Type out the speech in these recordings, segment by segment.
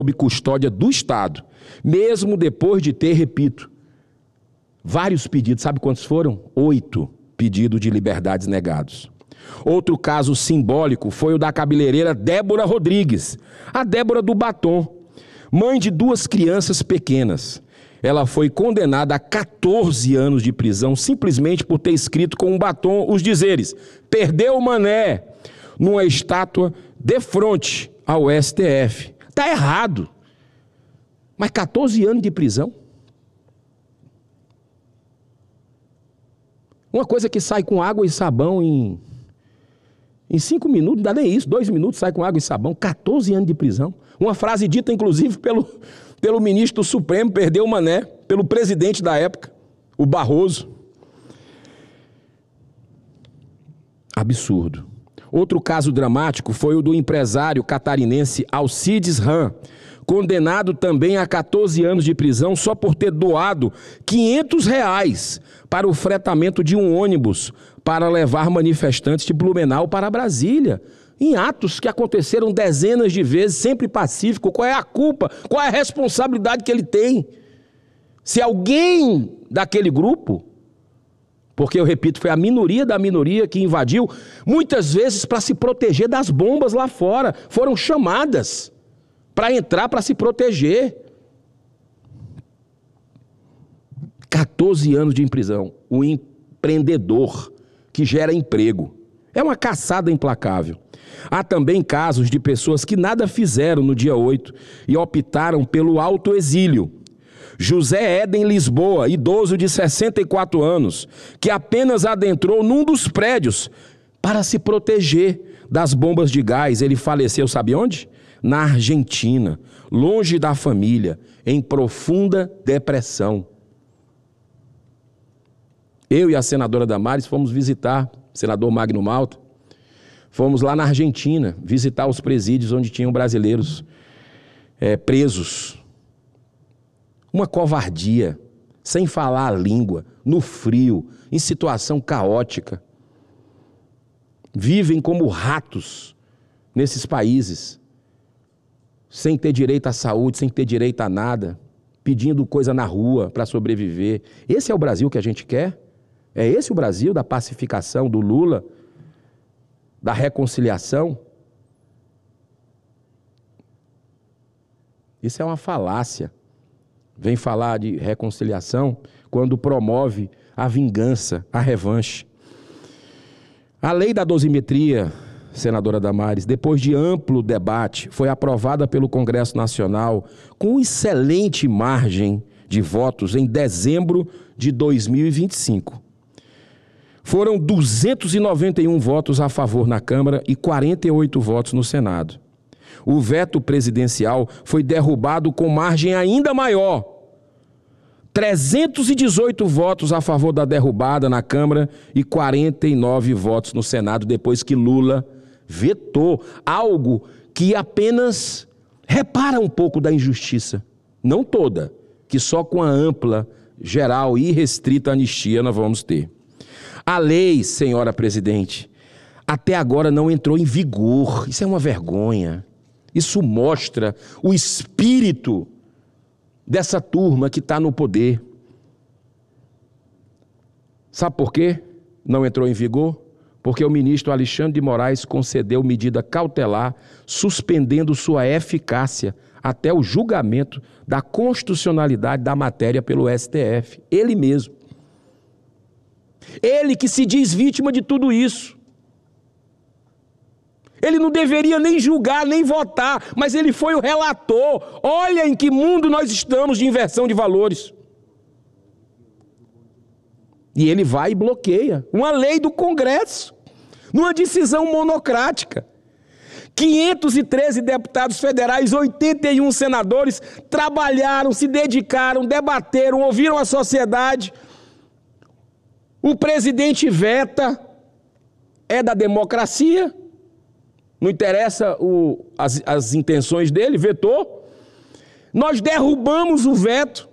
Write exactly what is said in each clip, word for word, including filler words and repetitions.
sob custódia do Estado, mesmo depois de ter, repito, vários pedidos. Sabe quantos foram? Oito pedidos de liberdades negados. Outro caso simbólico foi o da cabeleireira Débora Rodrigues, a Débora do Batom, mãe de duas crianças pequenas. Ela foi condenada a quatorze anos de prisão simplesmente por ter escrito com um batom os dizeres: perdeu o mané, numa estátua de frente ao S T F. Está errado. Mas quatorze anos de prisão? Uma coisa que sai com água e sabão em, em cinco minutos, não dá nem isso, dois minutos sai com água e sabão, quatorze anos de prisão. Uma frase dita, inclusive, pelo, pelo ministro Supremo, perdeu o mané, pelo presidente da época, o Barroso. Absurdo. Outro caso dramático foi o do empresário catarinense Alcides Ram, condenado também a quatorze anos de prisão só por ter doado quinhentos reais para o fretamento de um ônibus para levar manifestantes de Blumenau para Brasília, em atos que aconteceram dezenas de vezes, sempre pacífico. Qual é a culpa? Qual é a responsabilidade que ele tem? Se alguém daquele grupo, porque eu repito, foi a minoria da minoria que invadiu, muitas vezes para se proteger das bombas lá fora, foram chamadas para entrar, para se proteger. quatorze anos de prisão, o empreendedor que gera emprego. É uma caçada implacável. Há também casos de pessoas que nada fizeram no dia oito e optaram pelo autoexílio. José Éden Lisboa, idoso de sessenta e quatro anos, que apenas adentrou num dos prédios para se proteger das bombas de gás. Ele faleceu, sabe onde? Na Argentina, longe da família, em profunda depressão. Eu e a senadora Damares fomos visitar, senador Magno Malta, fomos lá na Argentina visitar os presídios onde tinham brasileiros é, presos. Uma covardia, sem falar a língua, no frio, em situação caótica. Vivem como ratos nesses países, sem ter direito à saúde, sem ter direito a nada, pedindo coisa na rua para sobreviver. Esse é o Brasil que a gente quer? É esse o Brasil da pacificação do Lula, da reconciliação? Isso é uma falácia. Vem falar de reconciliação quando promove a vingança, a revanche. A lei da dosimetria, senadora Damares, depois de amplo debate, foi aprovada pelo Congresso Nacional com excelente margem de votos em dezembro de dois mil e vinte e cinco. Foram duzentos e noventa e um votos a favor na Câmara e quarenta e oito votos no Senado. O veto presidencial foi derrubado com margem ainda maior. trezentos e dezoito votos a favor da derrubada na Câmara e quarenta e nove votos no Senado, depois que Lula vetou algo que apenas repara um pouco da injustiça. Não toda, que só com a ampla, geral e restrita anistia nós vamos ter. A lei, senhora presidente, até agora não entrou em vigor. Isso é uma vergonha. Isso mostra o espírito dessa turma que está no poder. Sabe por quê? Não entrou em vigor? Porque o ministro Alexandre de Moraes concedeu medida cautelar, suspendendo sua eficácia até o julgamento da constitucionalidade da matéria pelo S T F. Ele mesmo. Ele que se diz vítima de tudo isso. Ele não deveria nem julgar, nem votar, mas ele foi o relator. Olha em que mundo nós estamos de inversão de valores. E ele vai e bloqueia uma lei do Congresso, numa decisão monocrática. quinhentos e treze deputados federais, oitenta e um senadores trabalharam, se dedicaram, debateram, ouviram a sociedade. O presidente veta, é da democracia, não interessa o, as, as intenções dele, vetou. Nós derrubamos o veto.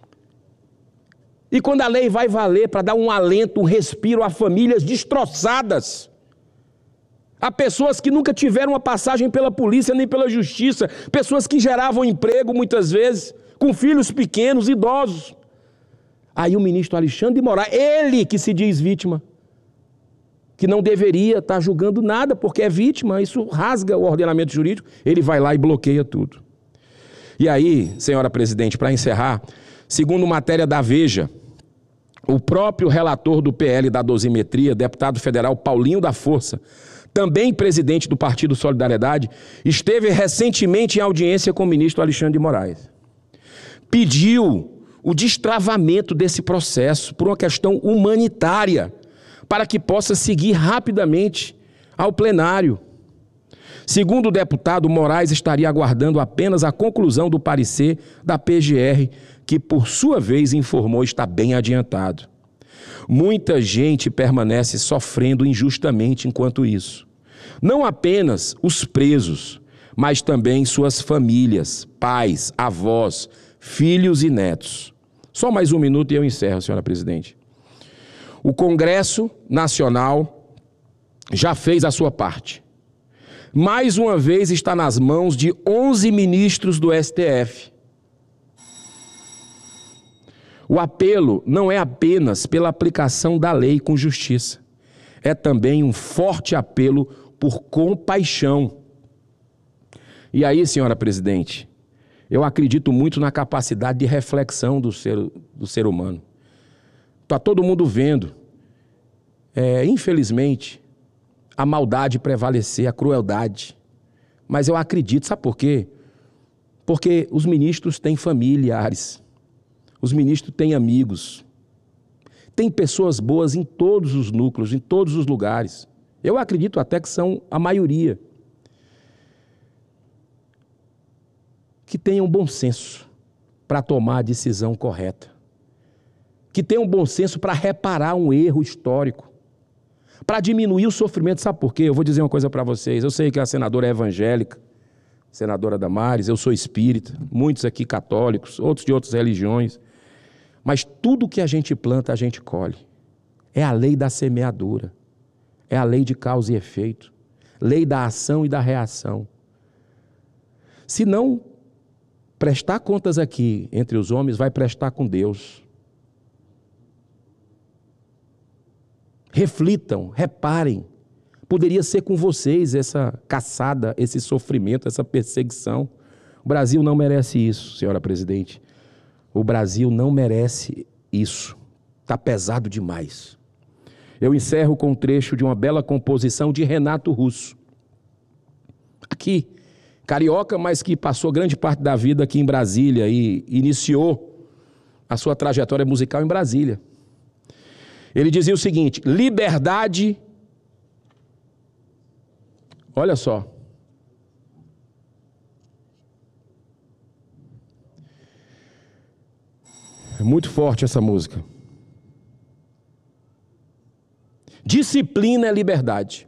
E quando a lei vai valer para dar um alento, um respiro a famílias destroçadas, a pessoas que nunca tiveram uma passagem pela polícia nem pela justiça, pessoas que geravam emprego muitas vezes, com filhos pequenos, idosos. Aí o ministro Alexandre de Moraes, ele que se diz vítima, que não deveria estar julgando nada porque é vítima, isso rasga o ordenamento jurídico, ele vai lá e bloqueia tudo. E aí, senhora presidente, para encerrar, segundo matéria da Veja, o próprio relator do P L da dosimetria, deputado federal Paulinho da Força, também presidente do Partido Solidariedade, esteve recentemente em audiência com o ministro Alexandre de Moraes. Pediu o destravamento desse processo por uma questão humanitária, para que possa seguir rapidamente ao plenário. Segundo o deputado, Moraes estaria aguardando apenas a conclusão do parecer da P G R, que por sua vez informou estar bem adiantado. Muita gente permanece sofrendo injustamente enquanto isso. Não apenas os presos, mas também suas famílias, pais, avós, filhos e netos. Só mais um minuto e eu encerro, senhora presidente. O Congresso Nacional já fez a sua parte. Mais uma vez está nas mãos de onze ministros do S T F. O apelo não é apenas pela aplicação da lei com justiça. É também um forte apelo por compaixão. E aí, senhora presidente, eu acredito muito na capacidade de reflexão do ser, do ser humano. Está todo mundo vendo, é, infelizmente, a maldade prevalecer, a crueldade. Mas eu acredito, sabe por quê? Porque os ministros têm familiares, os ministros têm amigos, tem pessoas boas em todos os núcleos, em todos os lugares. Eu acredito até que são a maioria. Que tenham bom senso para tomar a decisão correta. Que tenham bom senso para reparar um erro histórico. Para diminuir o sofrimento. Sabe por quê? Eu vou dizer uma coisa para vocês. Eu sei que a senadora é evangélica, senadora Damares, eu sou espírita, muitos aqui católicos, outros de outras religiões. Mas tudo que a gente planta, a gente colhe. É a lei da semeadura. É a lei de causa e efeito. Lei da ação e da reação. Se não prestar contas aqui entre os homens, vai prestar com Deus. Reflitam, reparem. Poderia ser com vocês essa caçada, esse sofrimento, essa perseguição. O Brasil não merece isso, senhora presidente. O Brasil não merece isso. Está pesado demais. Eu encerro com um trecho de uma bela composição de Renato Russo. Aqui, carioca, mas que passou grande parte da vida aqui em Brasília e iniciou a sua trajetória musical em Brasília. Ele dizia o seguinte: liberdade, olha só, é muito forte essa música. Disciplina é liberdade.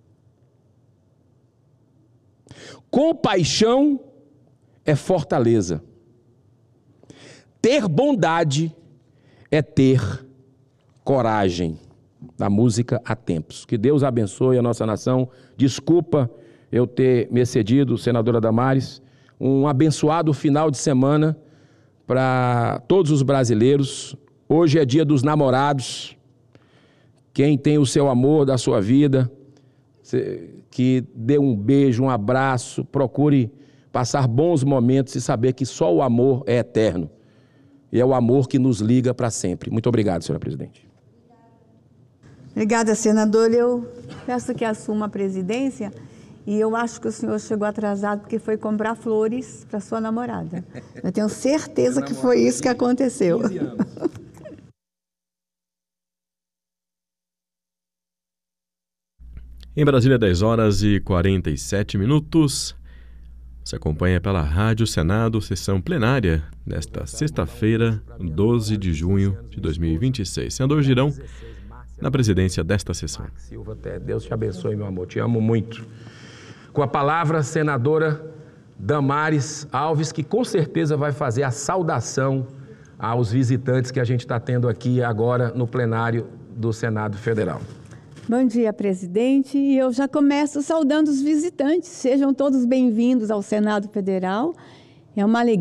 Compaixão é fortaleza. Ter bondade é ter coragem. Da música Há Tempos. Que Deus abençoe a nossa nação. Desculpa eu ter me excedido, senadora Damares. Um abençoado final de semana para todos os brasileiros. Hoje é dia dos namorados. Quem tem o seu amor da sua vida, que dê um beijo, um abraço, procure passar bons momentos e saber que só o amor é eterno. E é o amor que nos liga para sempre. Muito obrigado, senhora presidente. Obrigada, senador. Eu peço que assuma a presidência e eu acho que o senhor chegou atrasado porque foi comprar flores para sua namorada. Eu tenho certeza que foi isso que aconteceu. quinze anos. Em Brasília, dez horas e quarenta e sete minutos. Você acompanha pela Rádio Senado, sessão plenária, nesta sexta-feira, doze de junho de dois mil e vinte e seis. Senador Girão, na presidência desta sessão. Silva, Deus te abençoe, meu amor, te amo muito. Com a palavra, senadora Damares Alves, que com certeza vai fazer a saudação aos visitantes que a gente está tendo aqui agora no plenário do Senado Federal. Bom dia, presidente. E eu já começo saudando os visitantes. Sejam todos bem-vindos ao Senado Federal. É uma alegria.